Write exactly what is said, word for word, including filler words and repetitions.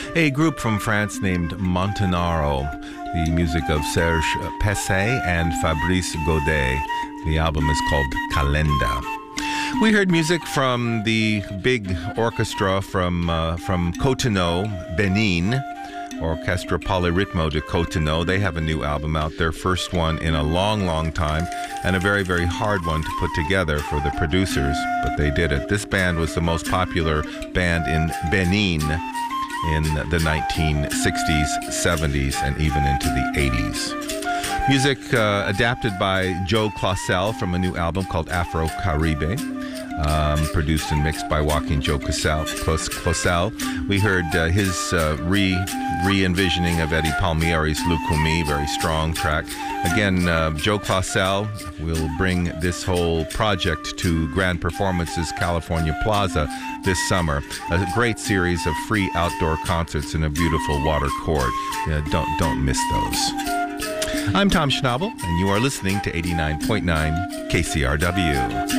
A group from France named Montanaro, the music of Serge Pesset and Fabrice Godet. The album is called Calenda. We heard music from the big orchestra from uh, from Cotonou, Benin, Orchestra Polyrythmo de Cotonou. They have a new album out, their first one in a long, long time, and a very, very hard one to put together for the producers, but they did it. This band was the most popular band in Benin in the nineteen sixties, seventies, and even into the eighties. Music uh, adapted by Joe Claussell from a new album called Afro Caribe. Um, produced and mixed by Joaquin Joe Claussell. We heard uh, his uh, re re-envisioning of Eddie Palmieri's Lucumi, very strong track. Again, uh, Joe Claussell will bring this whole project to Grand Performances California Plaza this summer. A great series of free outdoor concerts in a beautiful water court. Uh, don't don't miss those. I'm Tom Schnabel, and you are listening to eighty-nine point nine K C R W.